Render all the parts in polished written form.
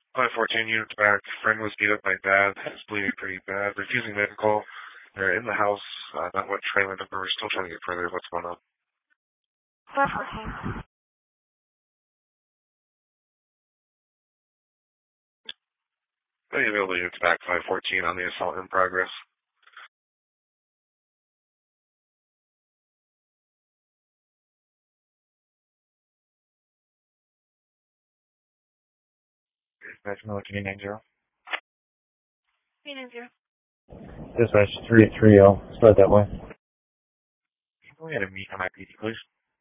514 units back. Friend was beat up by dad. He's bleeding pretty bad. Refusing medical. They're in the house. Not what trailer number. We're still trying to get further. What's going on? 514. Any available units back. 514 on the assault in progress. Dispatch, Military 90. 390. Dispatch 330. Start that way. Can we get a meet on IPD, please?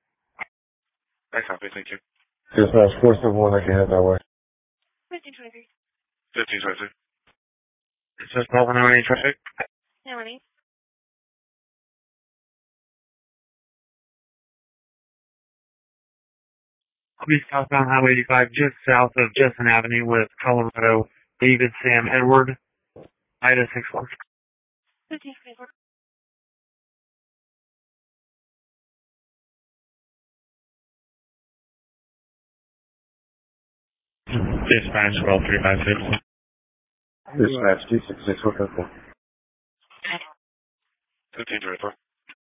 I copy. Thank you. Dispatch 471, I can head that way. 1523. 1523. It says Melbourne Highway traffic. No money. Please southbound Highway 85, just south of Justin Avenue with Colorado, David Sam Edward, Ida 61. 1524. Dispatch 12356. Dispatch 266, what that for? 1524.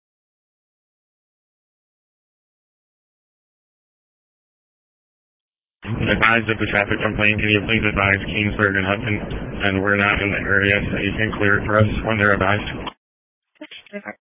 Advise of the traffic complaint, can you please advise Kingsburg and Hudson, and we're not in the area, so you can clear it for us when they're advised.